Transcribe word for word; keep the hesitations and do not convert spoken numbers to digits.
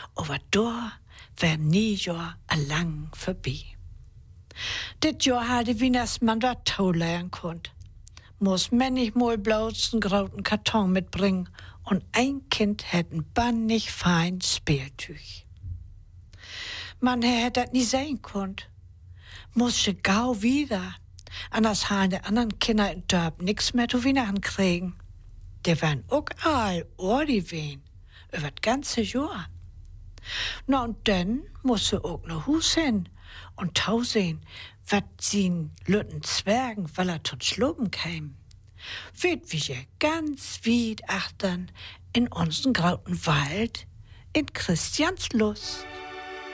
over door var ni år lang forbi. Det år havde vi næsten man var tålæren kundt. Mors mænd mål blåsen gråten karton med bring, og ein Kind havde en bannig fein spiltyg. Man havde det nicht sein kundt. Musste gau wieder, anders haben die anderen Kinder in Dörp nix mehr zu Weihnachten kriegen. Der waren auch all ordi wen, über das ganze Jahr. Na und dann musste auch noch Hus hin und tau sehen, wat sin lütten Zwergen, weil er zum Schluben kam. Weht wie je ganz weit achtern in unseren grauten Wald in Christianslust.